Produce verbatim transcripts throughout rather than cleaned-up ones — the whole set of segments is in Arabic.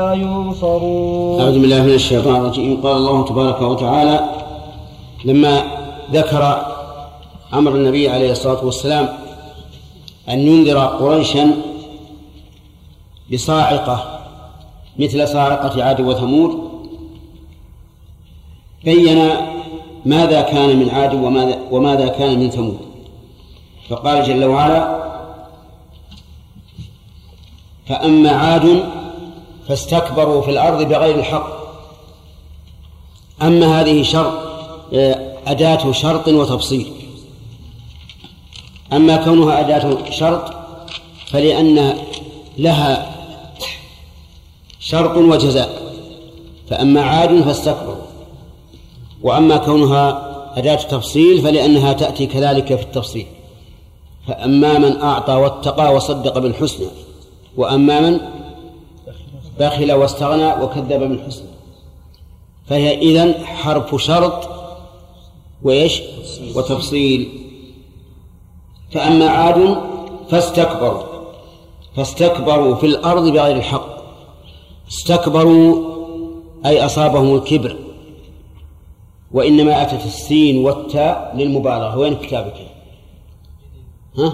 ينصرون. أعوذ بالله من الشيطان الرجيم. قال الله تبارك وتعالى لما ذكر أمر النبي عليه الصلاة والسلام أن ينذر قريشا بصاعقة مثل صاعقة عاد وثمود، بين ماذا كان من عاد وماذا, وماذا كان من ثمود. فقال جل وعلا: فأما عاد فاستكبروا في الأرض بغير الحق. أما هذه شرط أداة شرط وتفصيل. أما كونها أداة شرط فلأن لها شرط وجزاء، فأما عاد فاستكبروا. وأما كونها أداة تفصيل فلأنها تأتي كذلك في التفصيل: فأما من أعطى واتقى وصدق بالحسنى، وأما من بخل واستغنى وكذب بالحسنى. فهي إذن حرف شرط وإيش وتفصيل. فأما عاد فاستكبروا فاستكبروا في الأرض بغير الحق. استكبروا أي أصابهم الكبر، وإنما أتت السين والتاء للمبالغة. وين كتابك؟ ها؟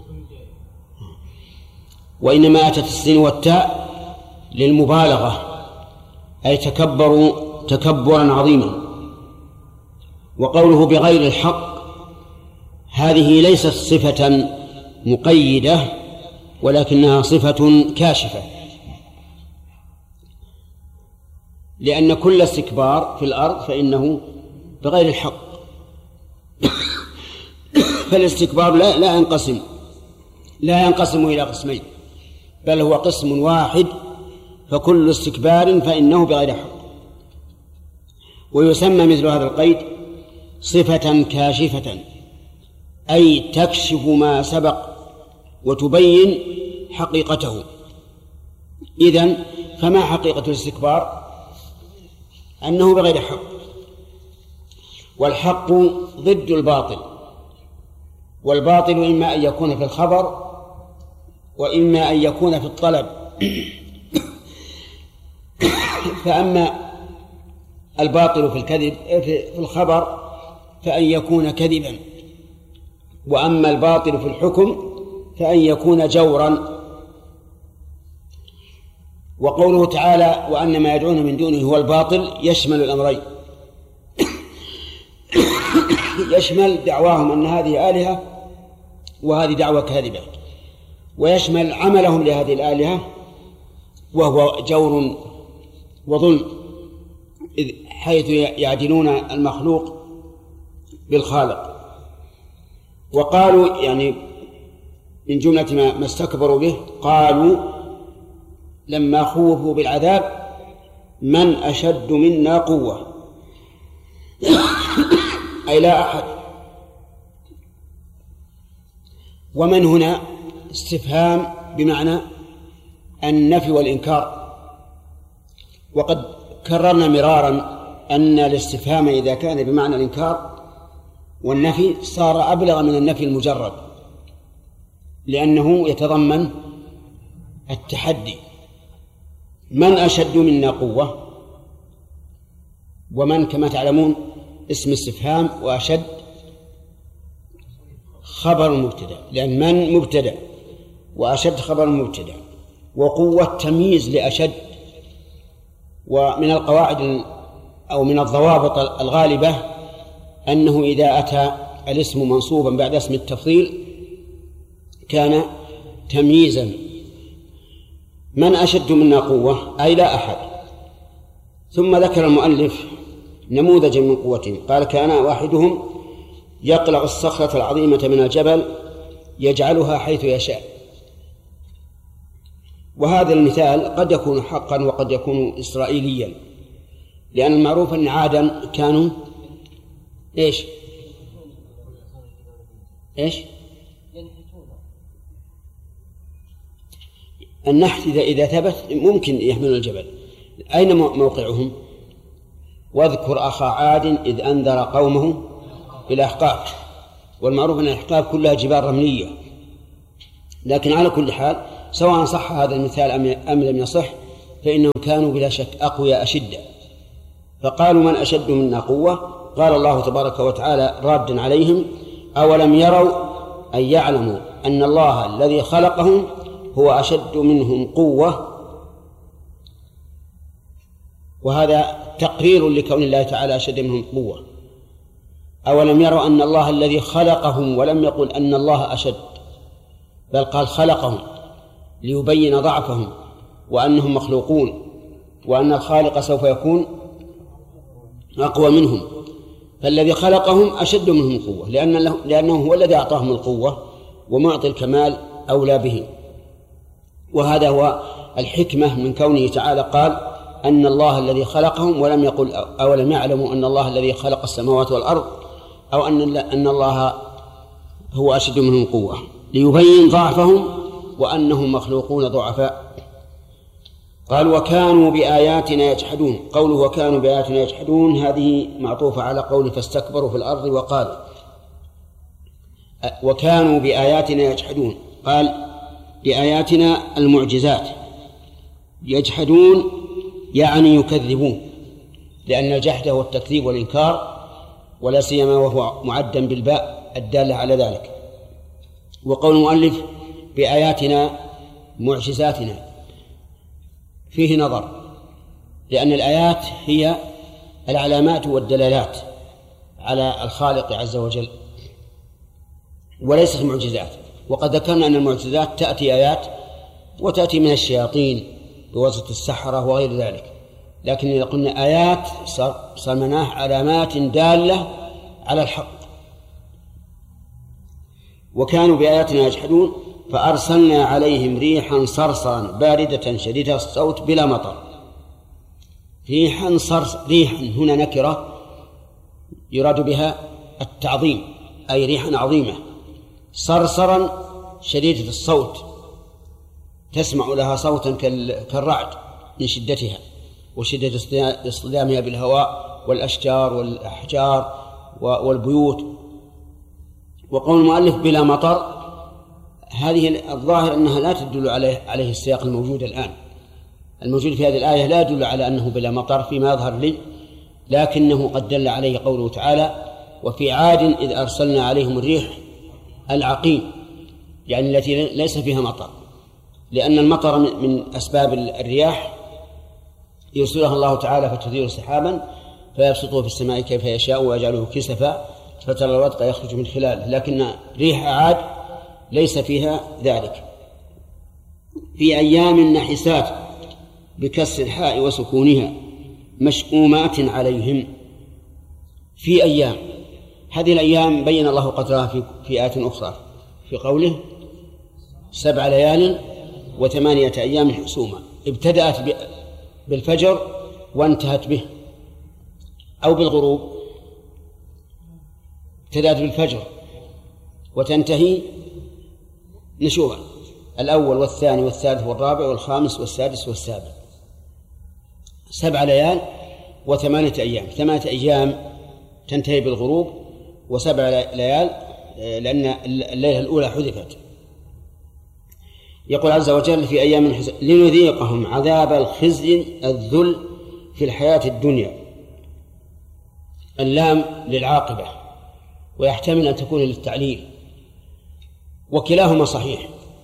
وإنما أتت السين والتاء للمبالغة، أي تكبروا تكبرا عظيما. وقوله بغير الحق هذه ليست صفة مقيدة، ولكنها صفة كاشفة، لأن كل استكبار في الأرض فإنه بغير الحق. فالاستكبار لا, لا ينقسم لا ينقسم إلى قسمين، بل هو قسم واحد، فكل استكبار فإنه بغير حق. ويسمى مثل هذا القيد صفة كاشفة، أي تكشف ما سبق وتبين حقيقته. إذن فما حقيقة الاستكبار؟ أنه بغير حق، والحق ضد الباطل، والباطل إما أن يكون في الخبر وإما أن يكون في الطلب. فأما الباطل في الكذب في الخبر فأن يكون كذبا، وأما الباطل في الحكم فأن يكون جورا. وقوله تعالى: وأن ما يدعون من دونه هو الباطل، يشمل الأمرين. يشمل دعواهم أن هذه آلهة وهذه دعوة كاذبة، ويشمل عملهم لهذه الآلهة وهو جور وظلم، حيث يعدلون المخلوق بالخالق. وقالوا يعني من جملة ما استكبروا به، قالوا لما خوفوا بالعذاب: من أشد منا قوة. أي لا أحد. ومن هنا استفهام بمعنى النفي والإنكار. وقد كررنا مرارا أن الاستفهام إذا كان بمعنى الإنكار والنفي صار أبلغ من النفي المجرد، لأنه يتضمن التحدي. من أشد منا قوة، ومن كما تعلمون اسم استفهام، وأشد خبر مبتدأ، لأن من مبتدأ وأشد خبر مبتدأ، وقوة تمييز لأشد. ومن القواعد أو من الضوابط الغالبة أنه إذا أتى الاسم منصوبا بعد اسم التفضيل كان تمييزا. من أشد منا قوة أي لا أحد. ثم ذكر المؤلف نموذجا من قوتهم، قال: كان واحدهم يقلع الصخرة العظيمة من الجبل يجعلها حيث يشاء. وهذا المثال قد يكون حقا وقد يكون إسرائيليا، لأن المعروف أن عادا كانوا إيش إيش النحت إذا إذا ثبت ممكن يحملون الجبل. أين موقعهم؟ واذكر أخا عاد إذ أنذر قومه بالأحقاف. والمعروف أن الأحقاف كلها جبال رملية، لكن على كل حال سواء صح هذا المثال أم لم يصح فإنهم كانوا بلا شك أقوياء أشدة، فقالوا من أشد منا قوة؟ قال الله تبارك وتعالى رادا عليهم: أولم يروا أن يعلموا أن الله الذي خلقهم هو أشد منهم قوة. وهذا تقرير لكون الله تعالى أشد منهم قوة. أولم يروا أن الله الذي خلقهم، ولم يقل أن الله أشد، بل قال خلقهم ليبين ضعفهم وأنهم مخلوقون، وأن الخالق سوف يكون أقوى منهم. فالذي خلقهم أشد منهم قوة، لأن لأنه هو الذي أعطاهم القوة، ومعطي الكمال أولى به. وهذا هو الحكمة من كونه تعالى قال أن الله الذي خلقهم، ولم يقل أولم يعلموا أن الله الذي خلق السماوات والأرض، أو أن أن الله هو أشد منهم قوة، ليبين ضعفهم وأنهم مخلوقون ضعفاء. قال وكانوا بآياتنا يجحدون. قوله وكانوا بآياتنا يجحدون هذه معطوفة على قول فاستكبروا في الأرض وقالوا. وكانوا بآياتنا يجحدون، قال بآياتنا المعجزات، يجحدون يعني يكذبون، لأن الجحد هو التكذيب والإنكار، ولا سيما وهو معدا بالباء الدالة على ذلك. وقول المؤلف بآياتنا معجزاتنا فيه نظر، لأن الآيات هي العلامات والدلالات على الخالق عز وجل، وليست معجزات. وقد ذكرنا أن المعجزات تأتي آيات وتأتي من الشياطين بواسطة السحرة وغير ذلك، لكن إذا قلنا آيات صار معناه علامات دالة على الحق. وكانوا بآياتنا يجحدون فأرسلنا عليهم ريحا صرصرا باردة شديدة الصوت بلا مطر. ريحا صرص ريحا هنا نكرة يراد بها التعظيم، أي ريحا عظيمة. صرصرا شديدة الصوت، تسمع لها صوتا كالرعد من شدتها وشدة اصطدامها بالهواء والأشجار والأحجار والبيوت. وقول المؤلف بلا مطر، هذه الظاهر أنها لا تدل عليه, عليه السياق الموجود الآن. الموجود في هذه الآية لا يدل على أنه بلا مطر فيما يظهر لي، لكنه قد دل عليه قوله تعالى وفي عاد إذ أرسلنا عليهم الريح العقيم، يعني التي ليس فيها مطر، لأن المطر من أسباب الرياح يرسلها الله تعالى فتثير سحابا فيبسطه في السماء كيف يشاء ويجعله كسفا فترى الودق يخرج من خلاله، لكن ريح عاد ليس فيها ذلك. في أيام نحسات بكسر الحاء وسكونها مشؤومات عليهم. في أيام، هذه الأيام بين الله قدرها في, في آية أخرى في قوله سبع ليال وثمانية أيام حسوما، ابتدأت بالفجر وانتهت به، أو بالغروب، ابتدأت بالفجر وتنتهي نشوءا، الأول والثاني والثالث والرابع والخامس والسادس والسابع. سبع ليال وثمانية أيام، ثمانية أيام تنتهي بالغروب، وسبع ليال لأن الليلة الأولى حذفت. يقول عز وجل في أيام حسن لنذيقهم عذاب الخزي الذل في الحياة الدنيا. اللام للعاقبة، ويحتمل أن تكون للتعليل، وكلاهما صحيح،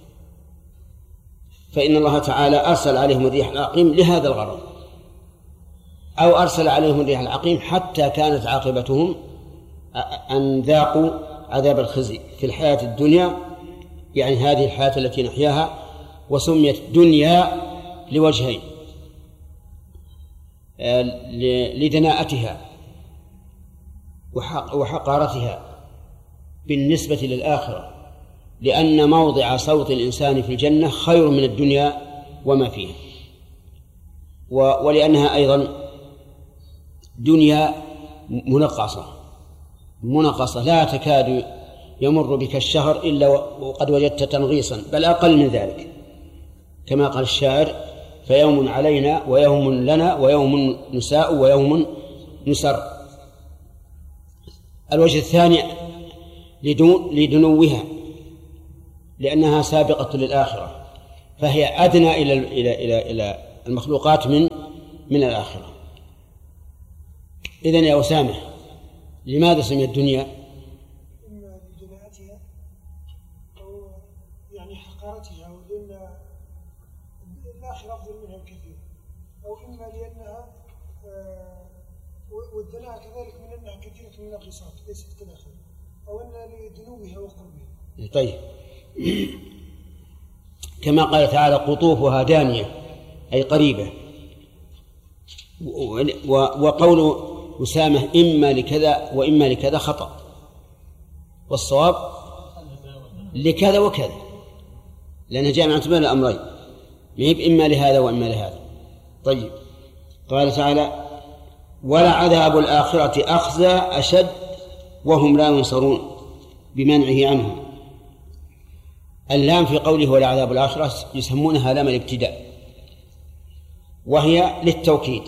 فإن الله تعالى أرسل عليهم الريح العقيم لهذا الغرض، أو أرسل عليهم الريح العقيم حتى كانت عاقبتهم أن ذاقوا عذاب الخزي في الحياة الدنيا، يعني هذه الحياة التي نحياها. وسميت دنيا لوجهين: لدناءتها وحقارتها بالنسبة للآخرة، لأن موضع صوت الإنسان في الجنة خير من الدنيا وما فيها، ولأنها أيضا دنيا منقصة منقصة لا تكاد يمر بك الشهر إلا وقد وجدت تنغيصا، بل أقل من ذلك، كما قال الشاعر: فيوم علينا ويوم لنا ويوم نساء ويوم نسر. الوجه الثاني لدنوها، لأنها سابقة للآخرة، فهي أدنى إلى إلى إلى إلى المخلوقات من من الآخرة. إذن يا أسامة، لماذا سميت الدنيا؟ إما لدناءتها أو يعني حقارتها، ولأن الآخرة أفضل منها بكثير، أو إما لأنها والدناءة كذلك من أنها كثيرة من النقيصات ليست كالآخرة، أو أنها لدنوها وقربها. طيب، كما قال تعالى قطوفها دانية أي قريبة. وقول أسامة إما لكذا وإما لكذا خطأ، والصواب لكذا وكذا، لأنها جاء من بين الأمرين، مهب إما لهذا وإما لهذا. طيب، قال تعالى ولعذاب الآخرة أخزى أشد وهم لا ينصرون بمنعه عنه. اللام في قوله ولعذاب الآخرة يسمونها لام الابتداء، وهي للتوكيد،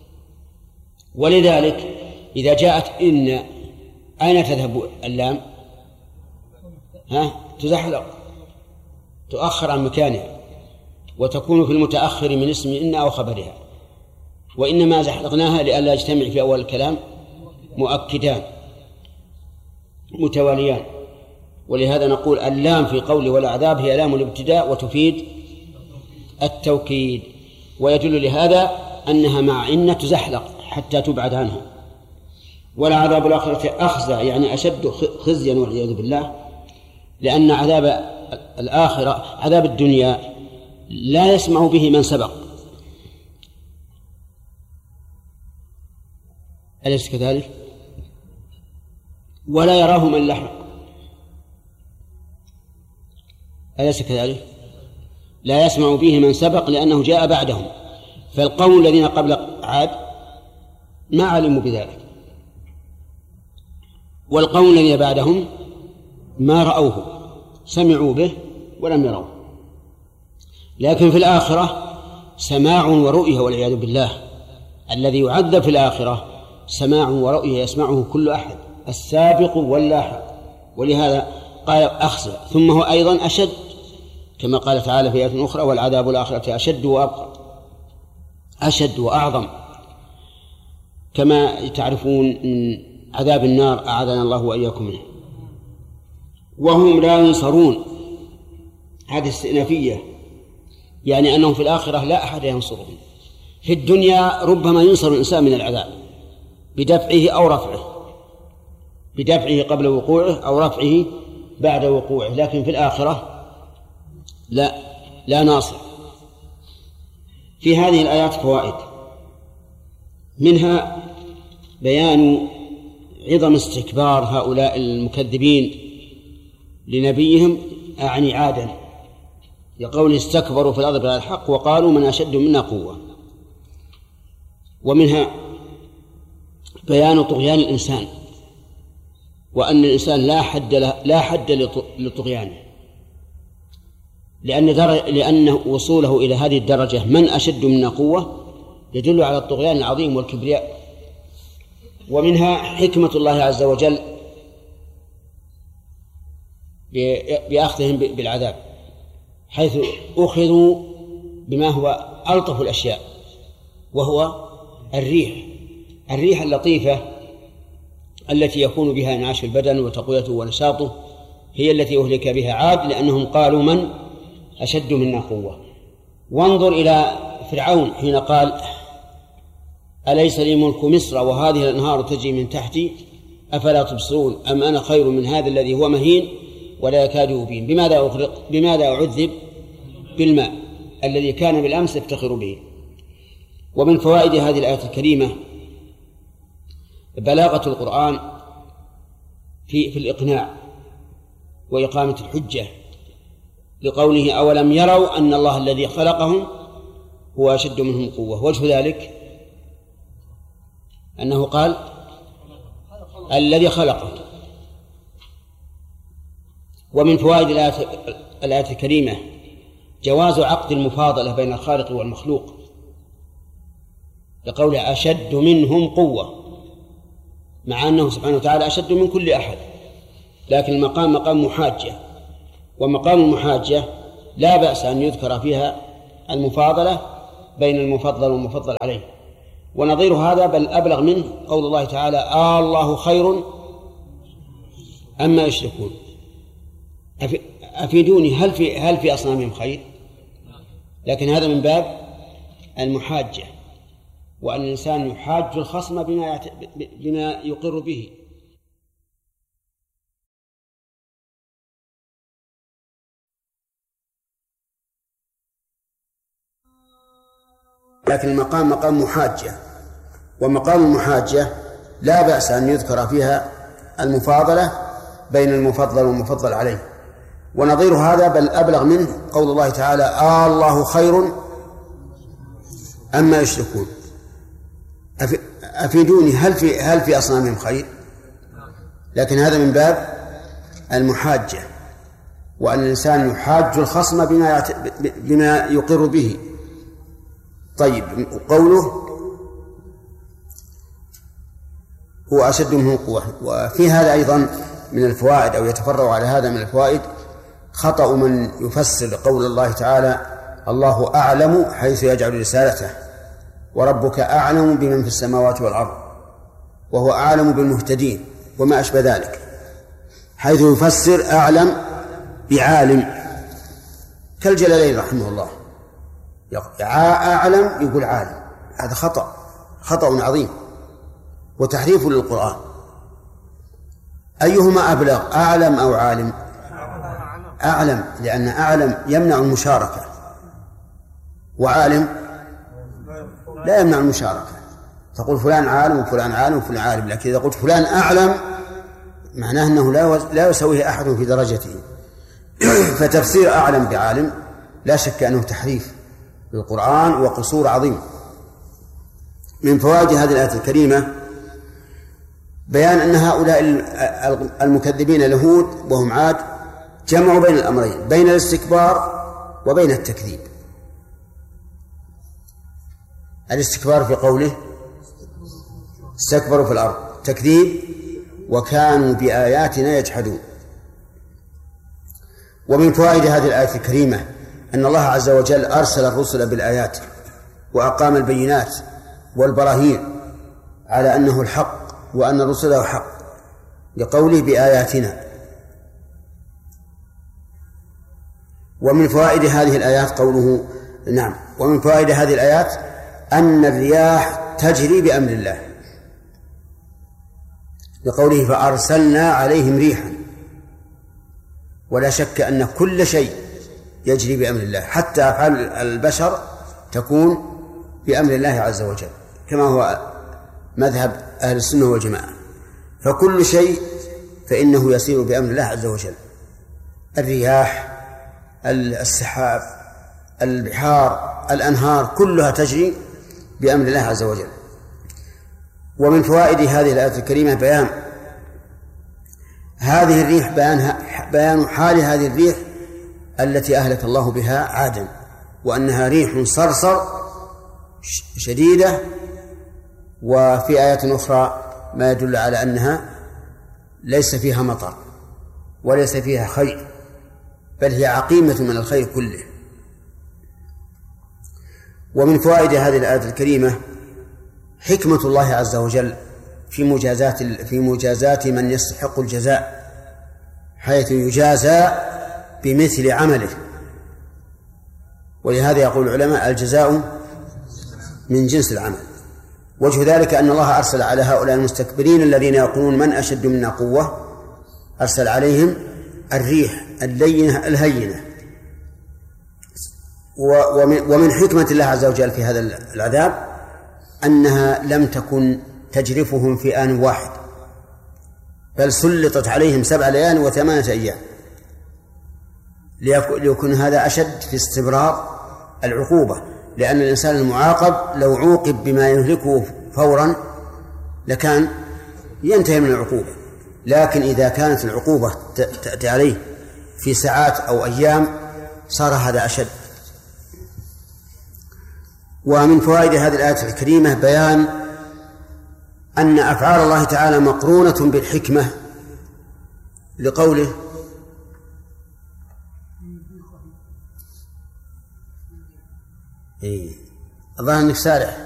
ولذلك إذا جاءت إن أين تذهب اللام؟ ها؟ تزحلق، تؤخر عن مكانها، وتكون في المتأخر من اسم إن أو خبرها. وإنما زحلقناها لئلا يجتمع في أول الكلام مؤكدان متواليان، ولهذا نقول اللام في قول والعذاب هي لام الابتداء وتفيد التوكيد، ويدل لهذا أنها مع إن تزحلق حتى تبعد عنها. والعذاب الآخرة أخزى يعني أشد خزيا والعياذ بالله، لأن عذاب الآخرة عذاب الدنيا لا يسمع به من سبق، أليس كذلك؟ ولا يراه من لحق، أليس كذلك؟ لا يسمع به من سبق لأنه جاء بعدهم، فالقوم الذين قبل عاد ما علموا بذلك، والقوم الذين بعدهم ما رأوه، سمعوا به ولم يروه. لكن في الآخرة سماع ورؤية والعياذ بالله، الذي يعذب في الآخرة سماع ورؤية يسمعه كل أحد، السابق واللاحق، ولهذا قال أخزى. ثم هو أيضا أشد، كما قال تعالى في آية أخرى والعذاب الآخرة أشد وأبقى، أشد وأعظم، كما تعرفون من عذاب النار أعاذنا الله وإياكم منه. وهم لا ينصرون، هذه استئنافية، يعني أنهم في الآخرة لا أحد ينصرهم. في الدنيا ربما ينصر الإنسان من العذاب بدفعه أو رفعه، بدفعه قبل وقوعه أو رفعه بعد وقوعه، لكن في الآخرة لا لا ناصر. في هذه الآيات فوائد، منها بيان عظم استكبار هؤلاء المكذبين لنبيهم أعني عادا، لقول استكبروا في الأرض بغير الحق وقالوا من أشد منا قوة. ومنها بيان طغيان الإنسان، وأن الإنسان لا حد لا حد لطغيانه، لأن لأن وصوله إلى هذه الدرجة من أشد منا قوة يدل على الطغيان العظيم والكبرياء. ومنها حكمة الله عز وجل بأخذهم بالعذاب، حيث أخذوا بما هو ألطف الأشياء، وهو الريح الريح اللطيفة التي يكون بها انعاش البدن وتقويته ونشاطه، هي التي أهلك بها عاد، لأنهم قالوا من أشد منا قوة. وانظر إلى فرعون حين قال أليس لي ملك مصر وهذه الأنهار تجري من تحتي أفلا تبصرون أم أنا خير من هذا الذي هو مهين ولا يكاد يبين. بماذا أغرق؟ بماذا أعذب؟ بالماء الذي كان بالأمس يفتخر به. ومن فوائد هذه الآية الكريمة بلاغة القرآن في في الإقناع وإقامة الحجة، لقوله أولم يروا أن الله الذي خلقهم هو أشد منهم قوة. وجه ذلك أنه قال الذي خلقه. ومن فوائد الآية الكريمة جواز عقد المفاضلة بين الخالق والمخلوق، لقول أشد منهم قوة، مع أنه سبحانه وتعالى أشد من كل أحد، لكن المقام مقام محاجة، ومقام المحاجة لا بأس أن يذكر فيها المفاضلة بين المفضل والمفضل عليه. ونظير هذا بل أبلغ منه قول الله تعالى: آه الله خير أما يشركون. أفيدوني، هل في هل في أصنامهم خير؟ لكن هذا من باب المحاجة، وأن الإنسان يحاج الخصم بما بما يقر به. لكن المقام مقام محاجة، ومقام المحاجة لا بأس أن يذكر فيها المفاضلة بين المفضل والمفضل عليه. ونظير هذا بل أبلغ منه قول الله تعالى: آه الله خير أما يشركون. أفيدوني، هل في هل في أصنامهم خير؟ لكن هذا من باب المحاجة، وأن الإنسان يحاج الخصم بما بما يقر به. طيب، قوله هو أشد منه قوة. وفي هذا أيضا من الفوائد، أو يتفرع على هذا من الفوائد، خطأ من يفسر قول الله تعالى: الله أعلم حيث يجعل رسالته، وربك أعلم بمن في السماوات والأرض، وهو أعلم بالمهتدين، وما أشبه ذلك، حيث يفسر أعلم بعالم، كالجلالين رحمه الله أعلم يقول عالم. هذا خطأ خطأ عظيم وتحريف للقرآن. أيهما أبلغ، أعلم أو عالم؟ أعلم، لأن أعلم يمنع المشاركة، وعالم لا يمنع المشاركة. تقول فلان عالم وفلان عالم وفلان عالم، لكن إذا قلت فلان أعلم معناه أنه لا يسويه أحد في درجته. فتفسير أعلم بعالم لا شك أنه تحريف للقرآن وقصور عظيم. من فوائد هذه الآية الكريمة بيان أن هؤلاء المكذبين اليهود وهم عاد جمعوا بين الأمرين، بين الاستكبار وبين التكذيب. الاستكبار في قوله استكبروا في الأرض، تكذيب وكانوا بآياتنا يجحدون. ومن فوائد هذه الآية الكريمة أن الله عز وجل أرسل الرسل بالآيات وأقام البينات والبراهين على أنه الحق وأن رسله حق، لقوله بآياتنا. ومن فوائد هذه الآيات قوله نعم ومن فوائد هذه الآيات أن الرياح تجري بأمر الله، لقوله فأرسلنا عليهم ريحا. ولا شك أن كل شيء يجري بأمر الله، حتى أفعال البشر تكون بأمر الله عز وجل، كما هو مذهب أهل السنة والجماعة. فكل شيء فإنه يسير بأمر الله عز وجل، الرياح، السحاب، البحار، الأنهار، كلها تجري بأمر الله عز وجل. ومن فوائد هذه الآية الكريمة بيان هذه الريح، بيان حال هذه الريح التي أهلك الله بها عادا، وأنها ريح صرصر شديدة. وفي آيات أخرى ما يدل على أنها ليس فيها مطر وليس فيها خير، بل هي عقيمة من الخير كله. ومن فوائد هذه الآية الكريمة حكمة الله عز وجل في مجازات في مجازات من يستحق الجزاء، حيث يجازى بمثل عمله. ولهذا يقول العلماء الجزاء من جنس العمل. وجه ذلك أن الله أرسل على هؤلاء المستكبرين الذين يقولون من أشد منا قوة، أرسل عليهم الريح اللينة الهينة. ومن حكمة الله عز وجل في هذا العذاب أنها لم تكن تجرفهم في آن واحد، بل سلطت عليهم سبع ليال وثمانية أيام، ليكون هذا أشد في استمرار العقوبة. لأن الإنسان المعاقب لو عوقب بما يهلكه فورا لكان ينتهي من العقوبة، لكن إذا كانت العقوبة تأتي عليه في ساعات أو أيام صار هذا أشد. ومن فوائد هذه الآية الكريمة بيان أن أفعال الله تعالى مقرونة بالحكمة، لقوله إيه الظاهر أنك سارح،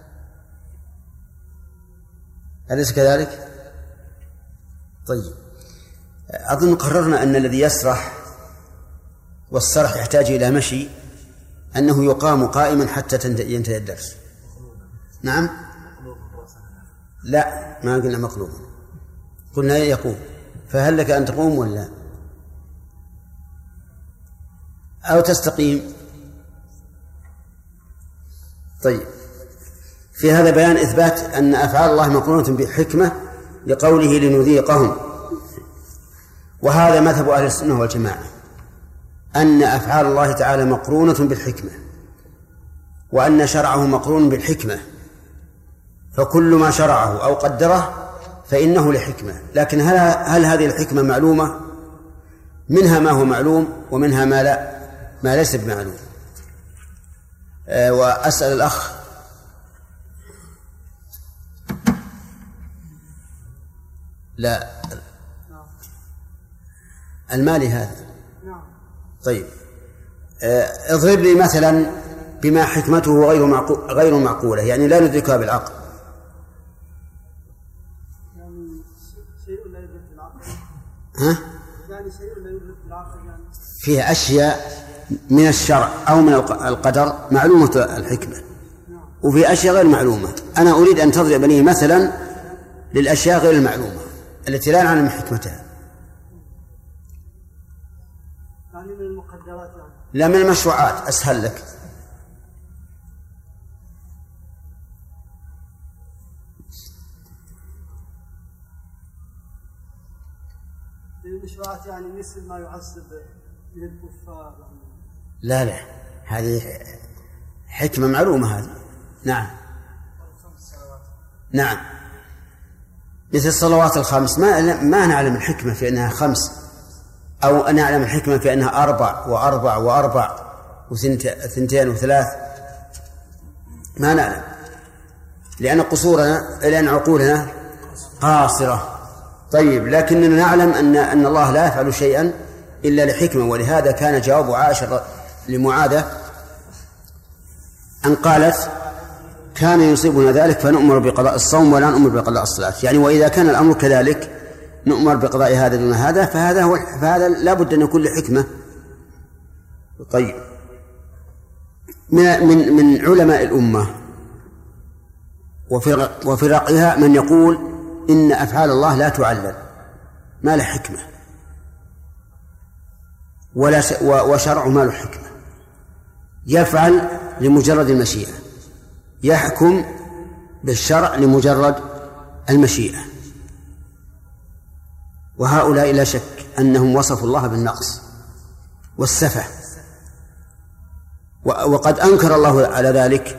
أليس كذلك؟ طيب، أظن قررنا أن الذي يسرح والسرح يحتاج إلى مشي أنه يقام قائما حتى ينتهي الدرس. نعم؟ لا، ما قلنا مقلوب، قلنا يقوم. فهل لك أن تقوم ولا أو تستقيم؟ طيب، في هذا بيان إثبات أن أفعال الله مقرونة بحكمة لقوله لنذيقهم. وهذا مذهب أهل السنة والجماعة، أن أفعال الله تعالى مقرونة بالحكمة، وأن شرعه مقرون بالحكمة، فكل ما شرعه أو قدره فإنه لحكمة. لكن هل, هل هذه الحكمة معلومة؟ منها ما هو معلوم ومنها ما لا ما ليس بمعلوم. أه وأسأل الأخ لا المالي هذا. طيب، أه اضرب لي مثلا بما حكمته غير معقول غير معقولة، يعني لا ندركها بالعقل. يعني شيء لا يدرك بالعقل. ها؟ يعني شيء لا يدرك بالعقل، يعني فيها أشياء من الشرع أو من القدر معلومة الحكمة، وفي أشياء غير معلومة. أنا أريد أن تضرب لي مثلا للأشياء غير المعلومة التي لا نعلم حكمتها. يعني من المقدرات يعني. لا، من المشروعات أسهل لك. المشروعات يعني مثل ما يعذب من الكفار. لا لا، هذه حكمة معلومة هذه. نعم نعم، مثل الصلوات الخمس ما ما نعلم الحكمة في أنها خمس، أو نعلم الحكمة في أنها أربع وأربع وأربع وثنتين وثلاث، ما نعلم، لأن قصورنا لأن عقولنا قاصرة. طيب، لكننا نعلم أن أن الله لا يفعل شيئا إلا لحكمة. ولهذا كان جواب عائشة لمعاذة أن قالت: كان يصيبنا ذلك فنؤمر بقضاء الصوم ولا نؤمر بقضاء الصلاة. يعني وإذا كان الأمر كذلك نؤمر بقضاء هذا دون هذا، فهذا هو فهذا لا بد أن يكون لحكمة. طيب، من من من علماء الأمة وفرق وفرقها من يقول إن أفعال الله لا تعلل، ما له حكمة، ولا وشرعه ما له حكمة، يفعل لمجرد المشيئة، يحكم بالشرع لمجرد المشيئة. وهؤلاء لا شك أنهم وصفوا الله بالنقص والسفة، وقد أنكر الله على ذلك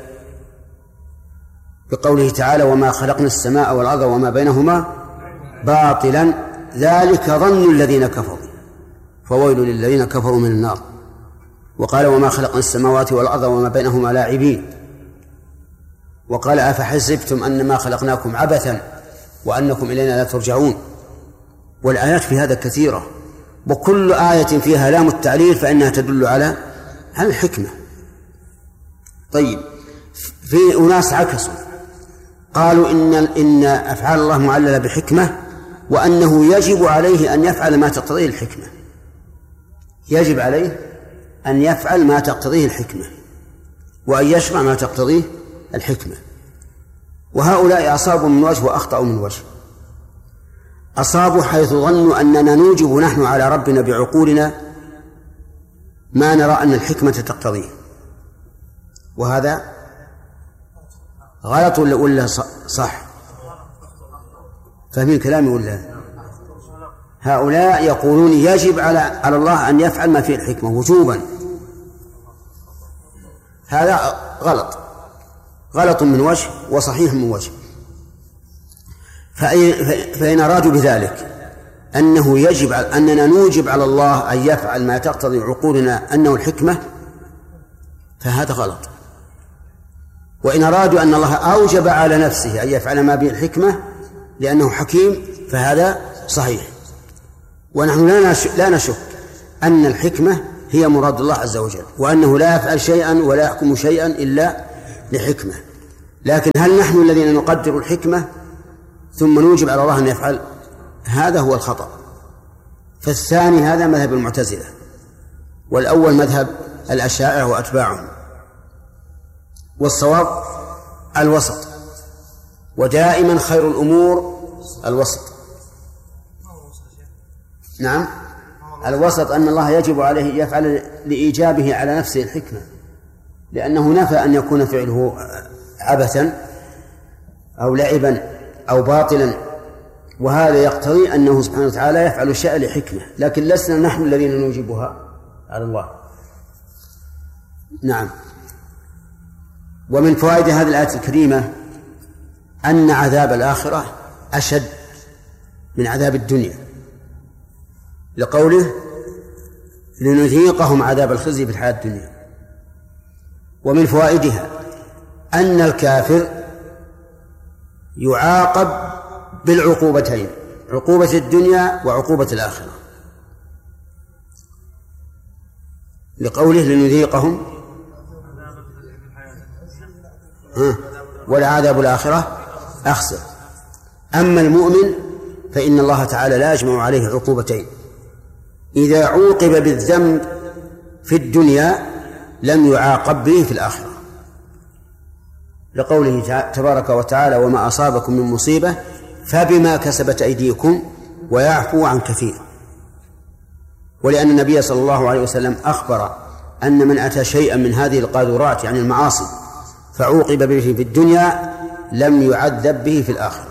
بقوله تعالى: وما خلقنا السماء والأرض وما بينهما باطلا ذلك ظن الذين كفروا فويل للذين كفروا من النار. وقال: وما خلقنا السماوات والأرض وما بينهما لاعبين. وقال: أفحسبتم أنما خلقناكم عبثا وأنكم إلينا لا ترجعون. والآيات في هذا كثيرة، وكل آية فيها لام التعليل فإنها تدل على على الحكمة. طيب، في أناس عكسوا، قالوا إن إن أفعال الله معللة بحكمة، وأنه يجب عليه أن يفعل ما تقتضيه الحكمة، يجب عليه أن يفعل ما تقتضيه الحكمة، وأن يشرع ما تقتضيه الحكمة. وهؤلاء أصابوا من وجه وأخطأوا من وجه. أصابوا حيث ظنوا أننا نوجب نحن على ربنا بعقولنا ما نرى أن الحكمة تقتضيه، وهذا غلط ولا صح؟ فاهمين كلامي ولا؟ هؤلاء يقولون يجب على على الله أن يفعل ما فيه الحكمة وجوبا، هذا غلط، غلط من وجه وصحيح من وجه. فإن أرادوا بذلك أنه يجب أننا نوجب على الله أن يفعل ما تقتضي عقولنا أنه الحكمة، فهذا غلط. وإن أرادوا أن الله أوجب على نفسه أن يفعل ما به الحكمة لأنه حكيم، فهذا صحيح. ونحن لا نشك أن الحكمة هي مراد الله عز وجل، وأنه لا يفعل شيئا ولا يحكم شيئا إلا لحكمة. لكن هل نحن الذين نقدر الحكمة ثم نوجب على الله أن يفعل؟ هذا هو الخطأ. فالثاني هذا مذهب المعتزلة، والأول مذهب الأشاعرة وأتباعهم، والصواب الوسط، ودائما خير الأمور الوسط. نعم، الوسط أن الله يجب عليه يفعل لإيجابه على نفسه الحكمة، لأنه نفى أن يكون فعله عبثا أو لعبا أو باطلا، وهذا يقتضي أنه سبحانه وتعالى يفعل الشيء لحكمة، لكن لسنا نحن الذين نوجبها على الله. نعم. ومن فوائد هذه الآية الكريمة أن عذاب الآخرة أشد من عذاب الدنيا، لقوله لنذيقهم عذاب الخزي في الحياة الدنيا. ومن فوائدها أن الكافر يعاقب بالعقوبتين، عقوبة الدنيا وعقوبة الآخرة، لقوله لنذيقهم ولعذاب الآخرة أخسر. أما المؤمن فإن الله تعالى لا يجمع عليه عقوبتين، إذا عوقب بالذنب في الدنيا لم يعاقب به في الآخرة، لقوله تبارك وتعالى وما أصابكم من مصيبة فبما كسبت أيديكم ويعفو عن كثير. ولأن النبي صلى الله عليه وسلم أخبر أن من أتى شيئا من هذه القاذورات يعني المعاصي فعوقب به في الدنيا لم يعذب به في الآخرة.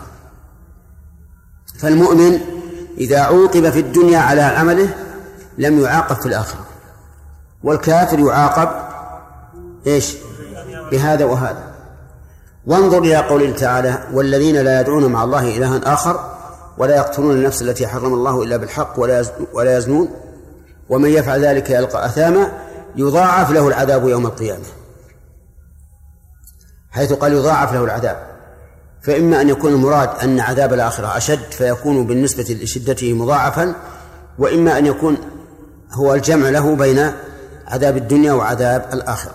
فالمؤمن إذا عوقب في الدنيا على عمله لم يعاقب في الآخرة، والكافر يعاقب إيش بهذا وهذا. وانظر إلى قوله تعالى والذين لا يدعون مع الله إلها آخر ولا يقتلون النفس التي حرم الله إلا بالحق ولا يزنون ومن يفعل ذلك يلقى أثاما يضاعف له العذاب يوم القيامة، حيث قال يضاعف له العذاب، فإما أن يكون المراد أن عذاب الآخرة أشد فيكون بالنسبة لشدته مضاعفا، وإما أن يكون هو الجمع له بين عذاب الدنيا وعذاب الآخرة.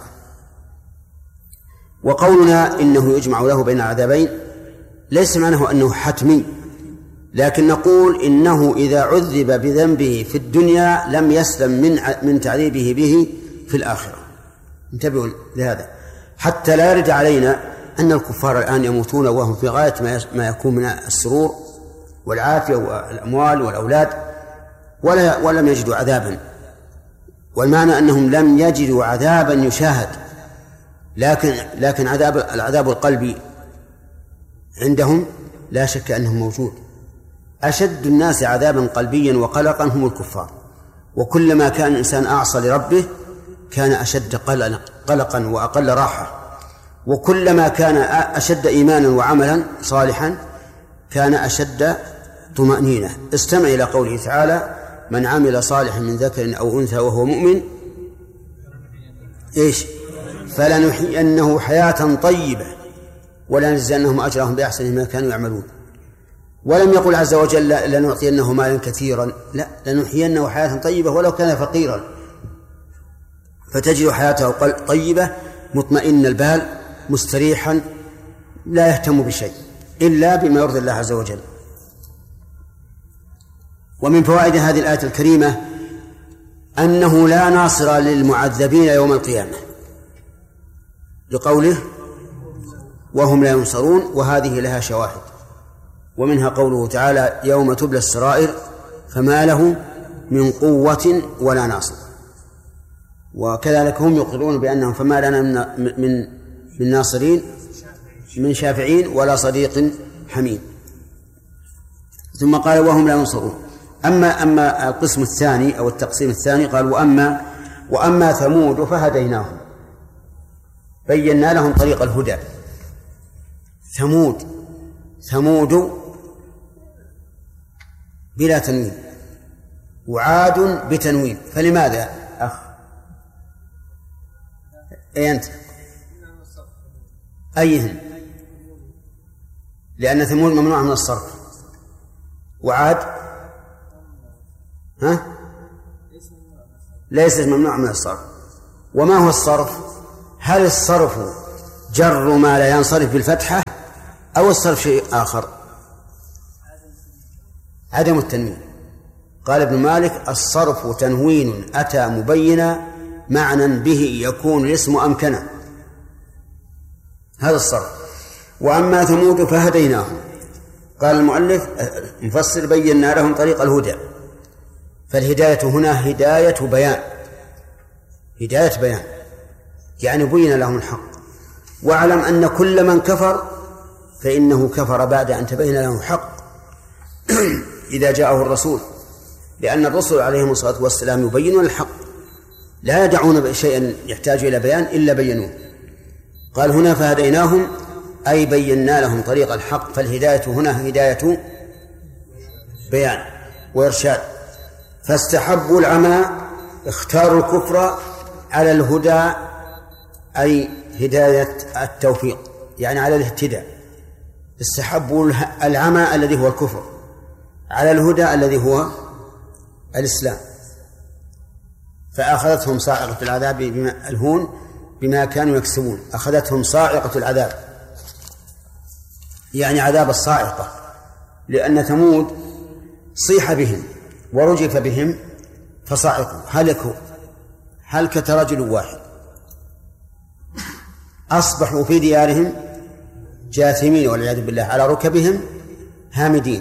وقولنا إنه يجمع له بين العذابين ليس معناه أنه حتمي، لكن نقول إنه إذا عذب بذنبه في الدنيا لم يسلم من من تعذيبه به في الآخرة. انتبهوا لهذا حتى لا يرد علينا أن الكفار الآن يموتون وهم في غاية ما يكون من السرور والعافية والأموال والأولاد ولا ولم يجدوا عذابا، والمعنى أنهم لم يجدوا عذابا يشاهد، لكن لكن عذاب العذاب القلبي عندهم لا شك أنه موجود. أشد الناس عذابا قلبيا وقلقا هم الكفار، وكلما كان الإنسان أعصى لربه كان أشد قلقا وأقل راحة، وكلما كان أشد إيمانا وعملا صالحا كان أشد طمأنينة. استمع إلى قوله تعالى من عمل صالحا من ذكر أو أنثى وهو مؤمن إيش فلنحيينه حياة طيبة ولنجزينهم أجرهم بأحسن ما كانوا يعملون. ولم يقل عز وجل لنعطينه مالا كثيرا، لا، لنحيينه حياة طيبة ولو كان فقيرا، فتجد حياته طيبة مطمئن البال مستريحا لا يهتم بشيء إلا بما يرضي الله عز وجل. ومن فوائد هذه الآية الكريمة أنه لا ناصر للمعذبين يوم القيامة، لقوله وهم لا ينصرون، وهذه لها شواهد، ومنها قوله تعالى يوم تبلى السرائر فما له من قوة ولا ناصر، وكذلك هم يقرون بأنهم فما لنا من, من, من ناصرين من شافعين ولا صديق حميم. ثم قال وهم لا ينصرون. أما أما القسم الثاني أو التقسيم الثاني قال وأما وأما ثمود فهديناهم بينا لهم طريق الهدى. ثمود ثمود بلا تنوين وعاد بتنوين، فلماذا أخ أي أنت أيهن؟ لأن ثمود ممنوع من الصرف، وعاد ها ليست ممنوع من الصرف. وما هو الصرف؟ هل الصرف جر ما لا ينصرف بالفتحة أو الصرف شيء آخر؟ عدم التنوين. قال ابن مالك: الصرف تنوين أتى مبينا معنى به يكون الاسم أمكنا، هذا الصرف. وأما ثمود فهديناهم، قال المؤلف مفسر: بينا لهم طريق الهدى. فالهداية هنا هداية بيان، هداية بيان يعني بين لهم الحق. واعلم أن كل من كفر فإنه كفر بعد أن تبين له الحق إذا جاءه الرسول، لأن الرسل عليهم الصلاة والسلام يبينون الحق، لا يدعون شيئا يحتاج إلى بيان إلا بينوه. قال هنا: فهديناهم أي بينا لهم طريق الحق. فالهداية هنا هداية بيان وإرشاد. فاستحبوا العمى، اختاروا الكفر على الهدى أي هداية التوفيق، يعني على الاهتداء. استحبوا العمى الذي هو الكفر على الهدى الذي هو الإسلام. فأخذتهم صاعقة العذاب بما الهون بما كانوا يكسبون. أخذتهم صاعقة العذاب يعني عذاب الصاعقة، لأن ثمود صيح بهم ورجف بهم فصعقوا، هلكوا هلكة رجل واحد، أصبحوا في ديارهم جاثمين والعياذ بالله على ركبهم هامدين.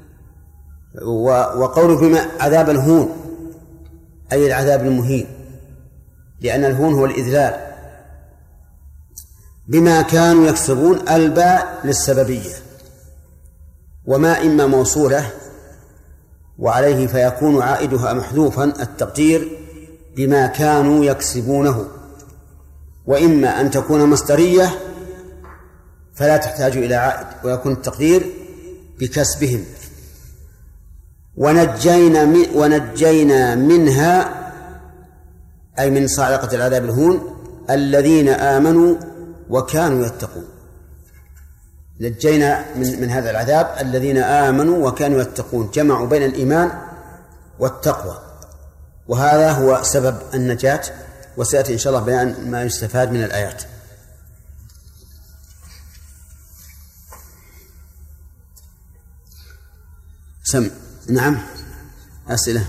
وقوله بما عذاب الهون أي العذاب المهين، لأن الهون هو الإذلال. بما كانوا يكسبون، الباء للسببية، وما إما موصولة وعليه فيكون عائدها محذوفا التقدير بما كانوا يكسبونه، وإما أن تكون مصدرية فلا تحتاج إلى عائد ويكون التقدير بكسبهم. ونجينا, من ونجينا منها أي من صاعقة العذاب الهون الذين آمنوا وكانوا يتقون. نجينا من, من هذا العذاب الذين آمنوا وكانوا يتقون، جمعوا بين الإيمان والتقوى، وهذا هو سبب النجاة. وسيأتي إن شاء الله بيان ما يستفاد من الآيات. سم نعم أسئلة.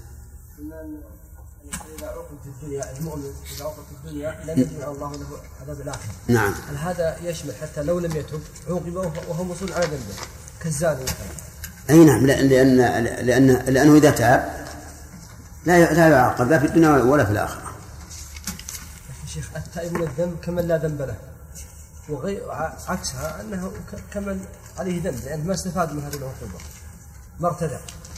إذا عوقب في الدنيا المؤمن إذا عوقب في الدنيا لم يجمع الله له عذاب الآخرة. نعم. هل هذا يشمل حتى لو لم يتب عوقب وهو مصر على ذنبه كالزاني مثلا؟ أي نعم، لأن لأن لأنه إذا تاب لا لا يعاقب لا في الدنيا ولا في الآخرة. شيخ التائب من الذنب كمن لا ذنب له، وغير عكسها أنه كمن عليه ذنب لأنه ما استفاد من هذه العقوبة ما ارتدع.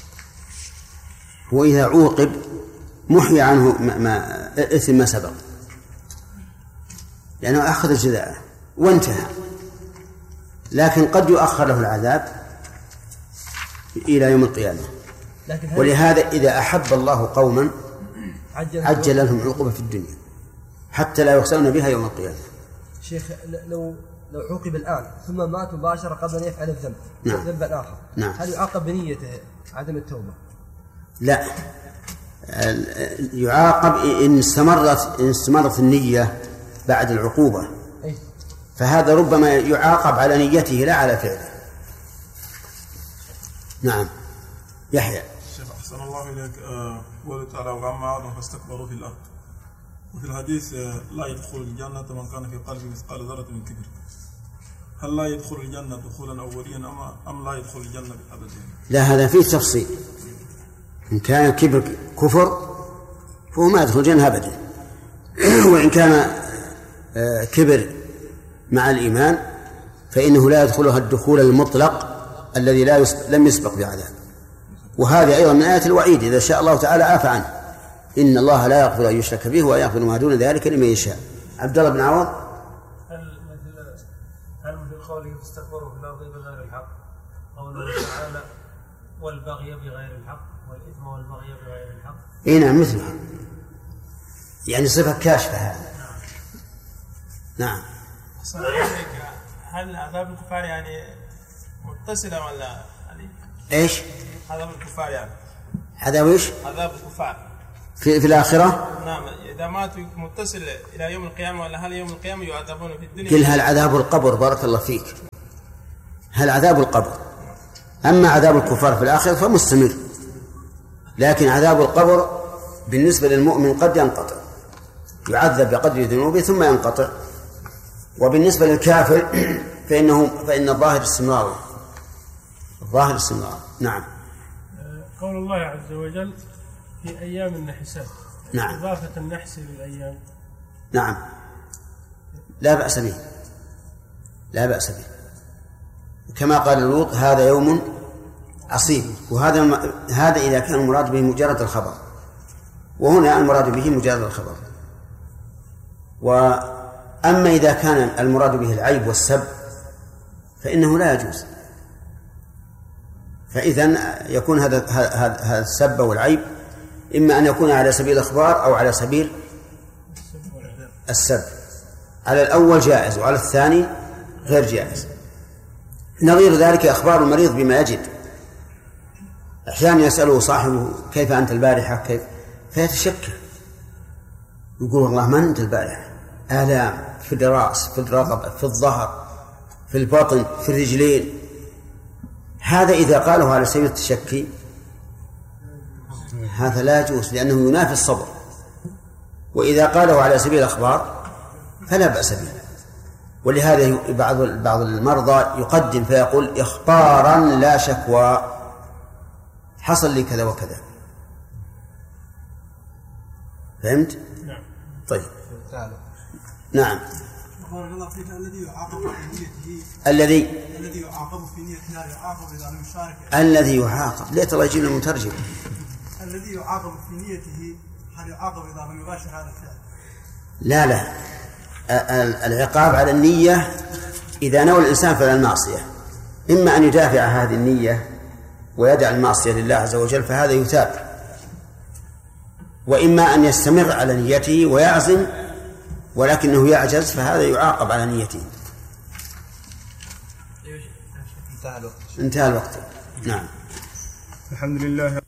وإذا عوقب محي عنه ما, ما إثم ما سبق، لأنه أخذ الجزاء وانتهى، لكن قد يؤخر له العذاب إلى يوم القيامة. ولهذا إذا أحب الله قوما عجل لهم عقوبة في الدنيا حتى لا يخسرون بها يوم القيامة. شيخ لو لو عوقب الآن ثم مات مباشرة قبل أن يفعل الذنب نعم. ذنبا آخر، نعم. هل يعاقب بنيته عدم التوبة؟ لا، يعاقب إن استمرت إن استمرت النية بعد العقوبة، فهذا ربما يعاقب على نيته لا على فعله. نعم. يحيى. شيخ أحسن الله إليك. قوله تعالى: وأما عاد فاستكبروا في الأرض. وفي الحديث: لا يدخل الجنة من كان في قلبه مثقال ذرة من كبر. هل لا يدخل الجنة دخولا أوليا أم لا يدخل الجنة أبدا؟ لا، هذا فيه تفصيل. إن كان كبر كفر فهو ما يدخل الجنة أبدا، وإن كان كبر مع الإيمان فإنه لا يدخلها الدخول المطلق الذي لا يسبق لم يسبق بعذاب. وهذه أيضا من آيات الوعيد: إذا شاء الله تعالى عفى عنه، إن الله لا يغفر أن يشرك به ويغفر ما دون ذلك لمن يشاء. عبد الله بن عوض. هل مثل هل مثل قوله فاستكبروا في الأرض بغير الحق، قوله تعالى: والبغي بغير الحق، والإثم والبغي بغير الحق؟ إيه نعم، مثلها، يعني صفة كاشفة هذه. نعم. هل عذاب الكفار يعني متصلة ولا يعني؟ إيش؟ عذاب الكفار يعني. عذاب إيش؟ عذاب الكفار. في, في الآخرة. نعم، إذا ماتوا متصل إلى يوم القيامة، ولا هل يوم القيامة يعذبون في الدنيا؟ قل هل عذاب القبر، بارك الله فيك، هل عذاب القبر. أما عذاب الكفار في الآخرة فمستمر، لكن عذاب القبر بالنسبة للمؤمن قد ينقطع، يعذب بقدر ذنوبه ثم ينقطع. وبالنسبة للكافر فإنه فإن الظاهر استمرار، الظاهر استمرار. نعم. قول الله عز وجل في أيام النحسات، نعم. إضافة النحس للأيام. نعم، لا بأس به، لا بأس به، كما قال لوط هذا يوم عصيب. وهذا هذا إذا كان المراد به مجرد الخبر، وهنا المراد به مجرد الخبر. وأما إذا كان المراد به العيب والسب فإنه لا يجوز. فإذن يكون هذا هذا السب والعيب إما أن يكون على سبيل الإخبار أو على سبيل السب. على الأول جائز وعلى الثاني غير جائز. نظير ذلك أخبار المريض بما يجد. أحيانا يسأله صاحبه كيف أنت البارحة كيف، فيتشكى يقول والله ما أنت البارحة، آلام في الراس، في الرقبة، في الظهر، في البطن، في الرجلين. هذا إذا قاله على سبيل التشكي هذا لا يجوز، لأنه ينافي الصبر. وإذا قاله على سبيل الأخبار فلا بأس به. ولهذا بعض بعض المرضى يقدم فيقول إخبارا لا شكوى، حصل لي كذا وكذا. فهمت؟ نعم. طيب. نعم. الذي يعاقب في نيته الذي الذي يعاقب في نيته لا يعاقب إذا لم يشارك. الذي يعاقب، ليت الله يجيب لنا مترجم. الذي يعاقب في نيته هل يعاقب إذا لم يباشر هذا الفعل؟ لا لا، العقاب على النية إذا نوى الإنسان فعل المعصية، إما أن يدافع هذه النية ويدع المعصية لله عز وجل فهذا يثاب، وإما أن يستمر على نيته ويعزم ولكنه يعجز فهذا يعاقب على نيته. انتهى الوقت. انتهى الوقت. نعم. الحمد لله.